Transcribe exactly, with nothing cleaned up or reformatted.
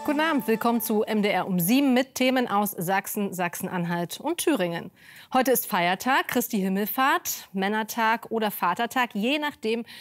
Guten Abend, willkommen zu M D R um sieben mit Themen aus Sachsen, Sachsen-Anhalt und Thüringen. Heute ist Feiertag, Christi Himmelfahrt, Männertag oder Vatertag, je nachdem,